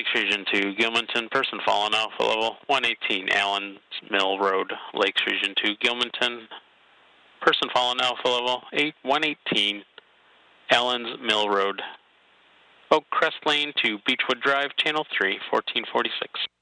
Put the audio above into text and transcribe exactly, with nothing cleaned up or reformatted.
Lakes Region two, Gilmanton, person fallen Alpha Level one eighteen, Allen's Mill Road, Lakes Region two, Gilmanton, person fallen Alpha Level one eighteen, Allen's Mill Road, Oak Crest Lane to Beechwood Drive, Channel three, fourteen forty-six.